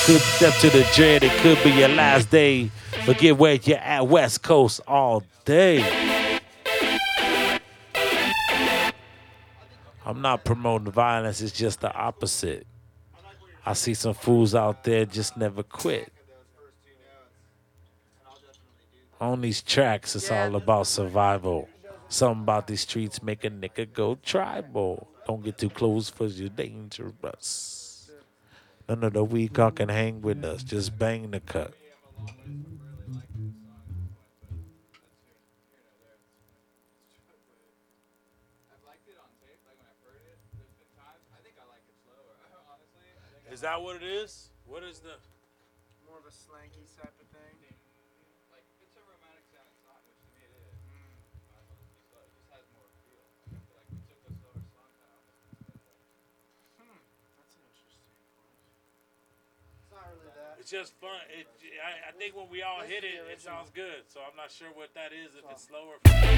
could step to the dread. It could be your last day. Forget where you're at, West Coast all day. I'm not promoting violence. It's just the opposite. I see some fools out there just never quit. On these tracks, it's all about survival. Something about these streets make a nigga go tribal. Don't get too close for you're dangerous. None of the weak can hang with us. Just bang the cut. Is that what it is? What is the... More of a slanky type of thing. Like, it's a romantic sound. It's not, which to me it is. It just has more feel. Like, I feel like we took a slower song kind of almost. That's an interesting point. It's not really that. It's just fun. I think when we all hit it, it sounds good. So I'm not sure what that is, if it's slower.